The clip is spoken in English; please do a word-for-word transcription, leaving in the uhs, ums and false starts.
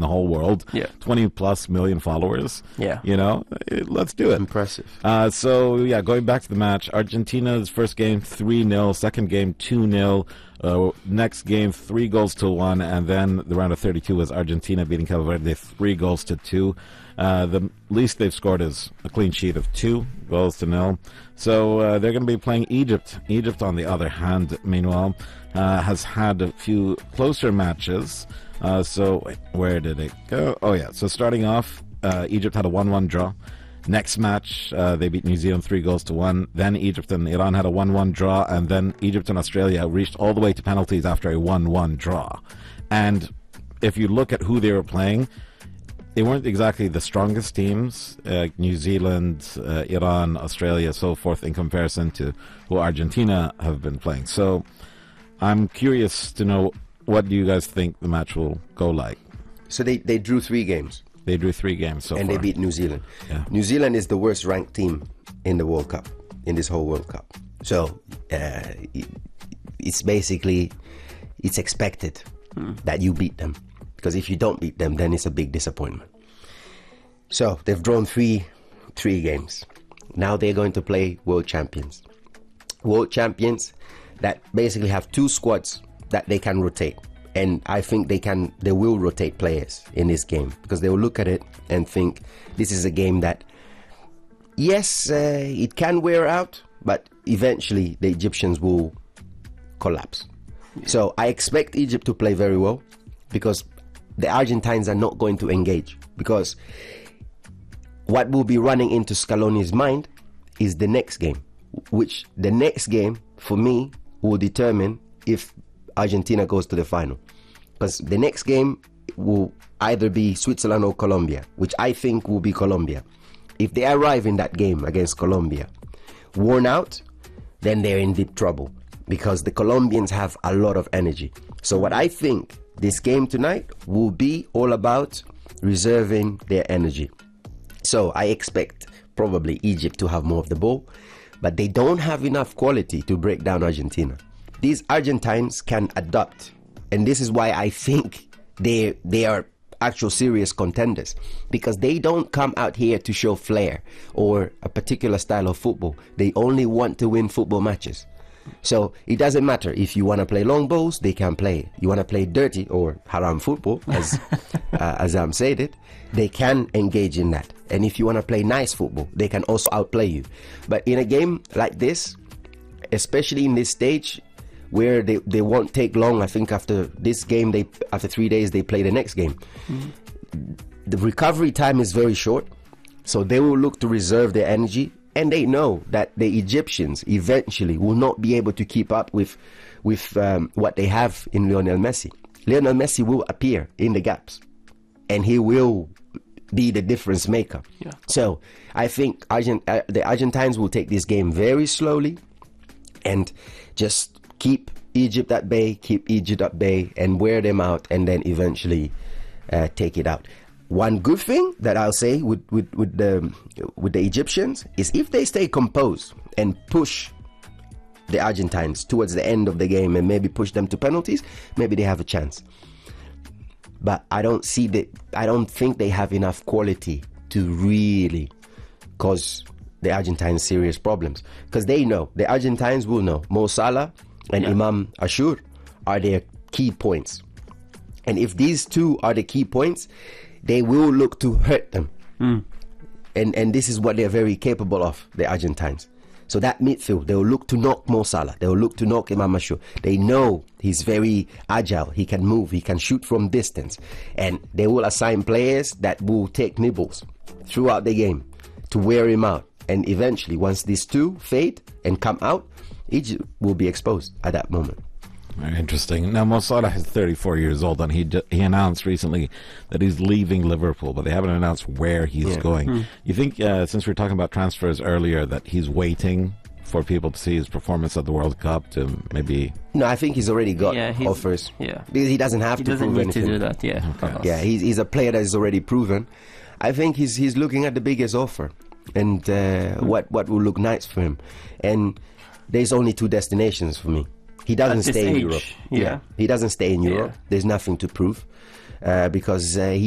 the whole world. Yeah. twenty plus million followers. Yeah. You know, eh, let's do it. Impressive. Uh, so, yeah, going back to the match, Argentina's first game, three nil. Second game, two nil. Uh, next game, three goals to one. And then the round of thirty-two was Argentina beating Cabo Verde, three goals to two. Uh, the least they've scored is a clean sheet of two goals to nil. So uh, they're going to be playing Egypt. Egypt, on the other hand, meanwhile, uh, has had a few closer matches. Uh, so wait, where did it go? Oh, yeah. So starting off, uh, Egypt had a one one draw. Next match, uh, they beat New Zealand three goals to one. Then Egypt and Iran had a one one draw. And then Egypt and Australia reached all the way to penalties after a one one draw. And if you look at who they were playing, they weren't exactly the strongest teams, uh, New Zealand, uh, Iran, Australia, so forth, in comparison to who Argentina have been playing. So I'm curious to know, what do you guys think the match will go like? So they, they drew three games. They drew three games so and far. they beat New Zealand. Yeah. New Zealand is the worst ranked team in the World Cup, in this whole World Cup. So uh, it, it's basically, it's expected mm. that you beat them. Because if you don't beat them, then it's a big disappointment. So they've drawn three, three games. Now they're going to play world champions. World champions that basically have two squads that they can rotate. And I think they can, they will rotate players in this game, because they will look at it and think this is a game that, yes, uh, it can wear out, but eventually the Egyptians will collapse. Yeah. So I expect Egypt to play very well, because the Argentines are not going to engage, because what will be running into Scaloni's mind is the next game, which the next game for me will determine if Argentina goes to the final. Because the next game will either be Switzerland or Colombia, which I think will be Colombia. If they arrive in that game against Colombia worn out, then they're in deep trouble, because the Colombians have a lot of energy. So what I think this game tonight will be all about reserving their energy. So I expect probably Egypt to have more of the ball, but they don't have enough quality to break down Argentina. These Argentines can adapt, and this is why I think they they are actual serious contenders, because they don't come out here to show flair or a particular style of football. They only want to win football matches. So it doesn't matter if you want to play long balls, they can play. You want to play dirty or haram football, as uh, as Am said it, they can engage in that. And if you want to play nice football, they can also outplay you. But in a game like this, especially in this stage where they, they won't take long, I think after this game, they after three days they play the next game. Mm-hmm. The recovery time is very short, so they will look to reserve their energy. And they know that the Egyptians eventually will not be able to keep up with with um, what they have in Lionel Messi. Lionel Messi will appear in the gaps, and he will be the difference maker. Yeah. So I think Argent- uh, the Argentines will take this game very slowly and just keep Egypt at bay, keep Egypt at bay, and wear them out, and then eventually uh, take it out. One good thing that I'll say with, with, with, the, with the Egyptians is if they stay composed and push the Argentines towards the end of the game and maybe push them to penalties, maybe they have a chance. But I don't see that. I don't think they have enough quality to really cause the Argentines serious problems, because they know, the Argentines will know, Mo Salah and yeah. Imam Ashur are their key points. And if these two are the key points, they will look to hurt them. Mm. And and this is what they're very capable of, the Argentines. So that midfield, they will look to knock Mo Salah. They will look to knock Imam Ashur. They know he's very agile. He can move. He can shoot from distance. And they will assign players that will take nibbles throughout the game to wear him out. And eventually, once these two fade and come out, Egypt will be exposed at that moment. Very interesting. Now, Mo Salah is thirty-four years old, and he he announced recently that he's leaving Liverpool, but they haven't announced where he's yeah. going. Mm. You think, uh, since we were talking about transfers earlier, that he's waiting for people to see his performance at the World Cup to maybe... No, I think he's already got yeah, offers. Yeah. Because he doesn't have he to doesn't prove need anything. to do that, yeah. Okay. Yeah, he's, he's a player that is already proven. I think he's he's looking at the biggest offer and uh, mm. what, what will look nice for him. And there's only two destinations for me. He doesn't stay in age, Europe. Yeah. yeah, he doesn't stay in Europe. Yeah. There's nothing to prove uh, because uh, he